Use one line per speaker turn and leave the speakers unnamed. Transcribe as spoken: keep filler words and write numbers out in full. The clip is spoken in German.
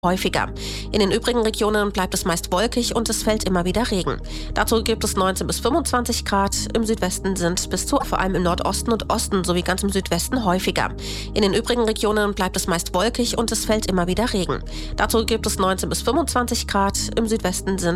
häufiger. In den übrigen Regionen bleibt es meist wolkig und es fällt immer wieder Regen. Dazu gibt es neunzehn bis fünfundzwanzig Grad. Im Südwesten sind bis zu vor allem im Nordosten und Osten sowie ganz im Südwesten häufiger. In den übrigen Regionen bleibt es meist wolkig und es fällt immer wieder Regen. Dazu gibt es neunzehn bis fünfundzwanzig Grad. Im Südwesten sind